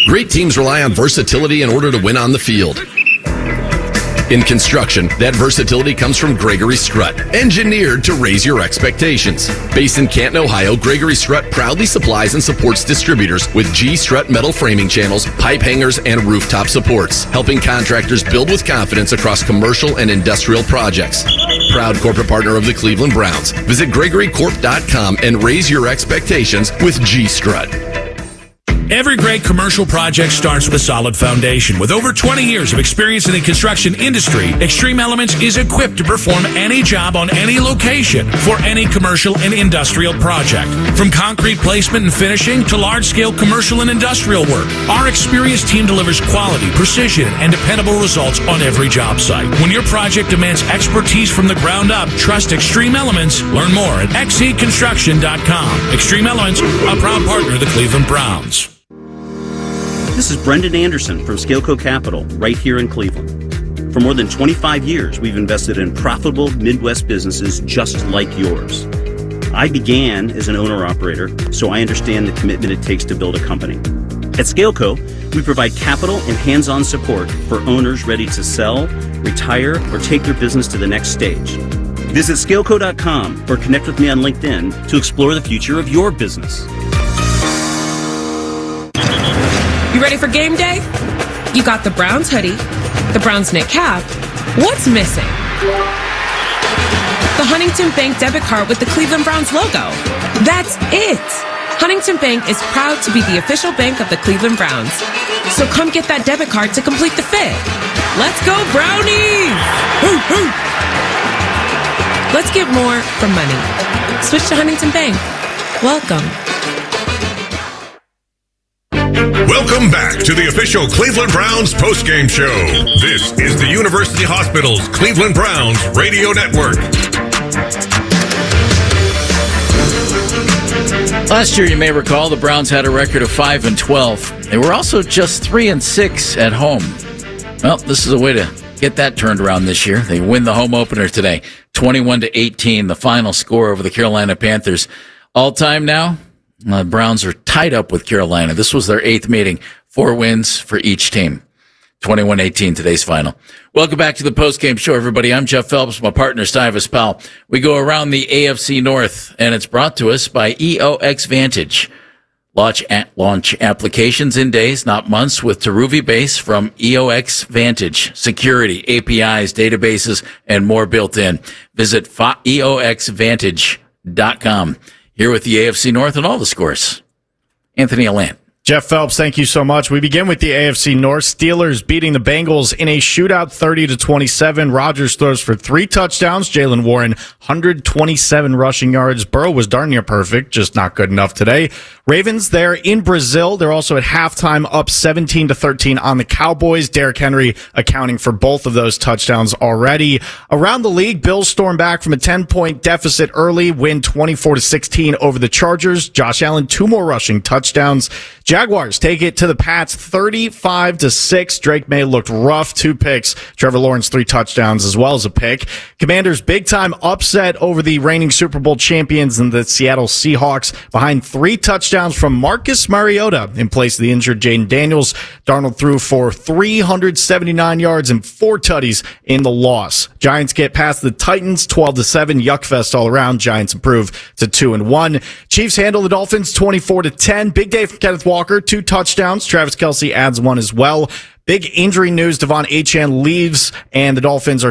Great teams rely on versatility in order to win on the field. In construction, that versatility comes from Gregory Strut, engineered to raise your expectations. Based in Canton, Ohio, Gregory Strut proudly supplies and supports distributors with G Strut metal framing channels, pipe hangers, and rooftop supports, helping contractors build with confidence across commercial and industrial projects. Proud corporate partner of the Cleveland Browns. Visit GregoryCorp.com and raise your expectations with G Strut. Every great commercial project starts with a solid foundation. With over 20 years of experience in the construction industry, Extreme Elements is equipped to perform any job on any location for any commercial and industrial project. From concrete placement and finishing to large-scale commercial and industrial work, our experienced team delivers quality, precision, and dependable results on every job site. When your project demands expertise from the ground up, trust Extreme Elements. Learn more at xeconstruction.com. Extreme Elements, a proud partner of the Cleveland Browns. This is Brendan Anderson from Scaleco Capital, right here in Cleveland. For more than 25 years, we've invested in profitable Midwest businesses just like yours. I began as an owner-operator, so I understand the commitment it takes to build a company. At Scaleco, we provide capital and hands-on support for owners ready to sell, retire, or take their business to the next stage. Visit Scaleco.com or connect with me on LinkedIn to explore the future of your business. You ready for game day? You got the Browns hoodie, the Browns knit cap. What's missing? The Huntington Bank debit card with the Cleveland Browns logo. That's it! Huntington Bank is proud to be the official bank of the Cleveland Browns. So come get that debit card to complete the fit. Let's go, Brownies! Hoo, hoo. Let's get more from money. Switch to Huntington Bank. Welcome. Welcome back to the official Cleveland Browns postgame show. This is the University Hospital's Cleveland Browns radio network. Last year, you may recall, the Browns had a record of 5-12. They were also just 3-6 at home. Well, this is a way to get that turned around this year. They win the home opener today, 21-18, the final score over the Carolina Panthers. All time now, the Browns are tied up with Carolina. This was their 8th meeting. 4 wins for each team. 21-18, today's final. Welcome back to the postgame show, everybody. I'm Jeff Phelps, my partner, Stuyvesant Powell. We go around the AFC North, and it's brought to us by EOX Vantage. Launch applications in days, not months, with Taruvi Base from EOX Vantage. Security, APIs, databases, and more built in. Visit EOXVantage.com. Here with the AFC North and all the scores. Anthony Allant. Jeff Phelps, thank you so much. We begin with the AFC North. Steelers beating the Bengals in a shootout 30-27. Rodgers throws for 3 touchdowns. Jaylen Warren, 127 rushing yards. Burrow was darn near perfect, just not good enough today. Ravens, they're in Brazil. They're also at halftime up 17-13 on the Cowboys. Derrick Henry accounting for both of those touchdowns already. Around the league, Bills storm back from a 10-point deficit early, win 24-16 over the Chargers. Josh Allen, 2 more rushing touchdowns. Jaguars take it to the Pats 35-6. Drake May looked rough, 2 picks. Trevor Lawrence 3 touchdowns as well as a pick. Commanders big time upset over the reigning Super Bowl champions and the Seattle Seahawks behind 3 touchdowns from Marcus Mariota in place of the injured Jaden Daniels. Darnold threw for 379 yards and 4 tutties in the loss. Giants get past the Titans 12-7. Yuckfest all around. Giants improve to 2-1. Chiefs handle the Dolphins 24-10. Big day for Kenneth Walker, 2 touchdowns. Travis Kelce adds 1 as well. Big injury news. Devon Achane leaves, and the Dolphins are